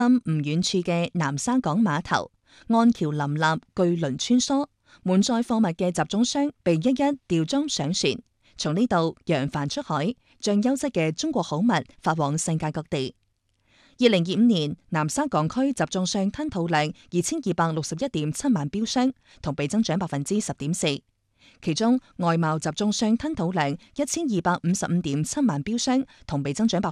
唔遠處嘅南沙港碼頭，岸橋林立，巨輪穿梭，滿載貨物嘅集裝箱被一一吊裝上船，從呢度揚帆出海，將優質嘅中國好物發往世界各地。2025年南沙港區集裝箱吞吐量2261.7萬標箱，同比增長10.4%。其中外貿集裝箱吞吐量1255.7萬標箱，同比增長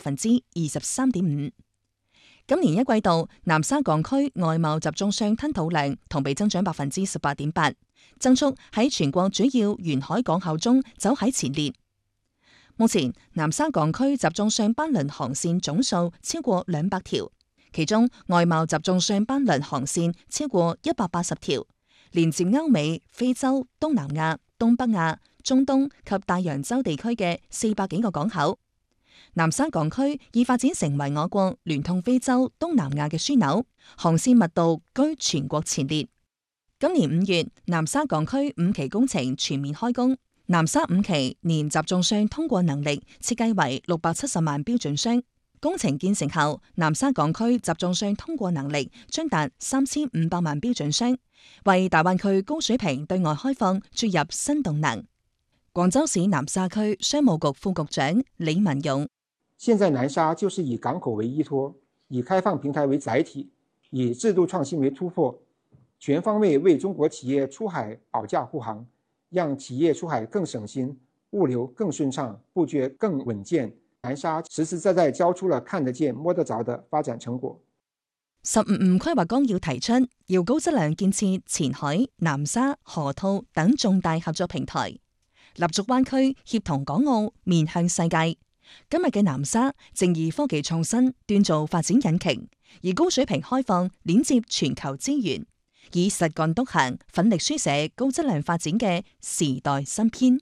23.5%。今年一季度南沙港區外貿集裝箱吞吐量同比增長18.8%，增速喺全國主要沿海港口中走喺前列。目前南沙港區集裝箱班輪航線總數超過200條，其中外貿集裝箱班輪航線超過180條，連接歐美、非洲、東南亞、東北亞、中東及大洋洲地區嘅400幾個港口。南沙港區已發展成為我國聯通非洲、東南亞嘅樞紐，航線密度居全國前列。今年5月，南沙港區5期工程全面開工。南沙5期年集裝箱通過能力設計為670萬標準箱，工程建成後，南沙港區集裝箱通過能力將達3500萬標準箱，為大灣區高水平對外開放注入新動能。廣州市南沙區商務局副局長李文勇： 現在南沙就是以港口為依託，以開放平台為載體，以制度創新為突破，全方位為中國企業出海保駕護航，讓企業出海更省心，物流更順暢，布局更穩健。南沙實實在在交出了看得見摸得着的發展成果。 15五規劃綱要提出，要高質量建設前海、南沙、河套等重大合作平台，立足灣區，協同港澳，面向世界。今日嘅南沙正以科技創新鍛造發展引擎，以高水平開放鏈接全球資源，以實幹督行，奮力書寫高質量發展嘅時代新篇。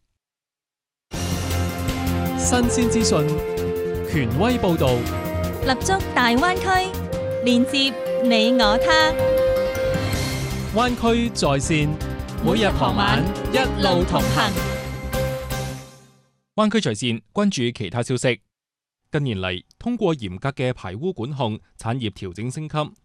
新鮮資訊，權威報導， 立足大灣區，連接你我他。 灣區在線，每日傍晚一路同行。灣區在線，關注其他消息。近年嚟，通過嚴格嘅排污管控，產業調整升級，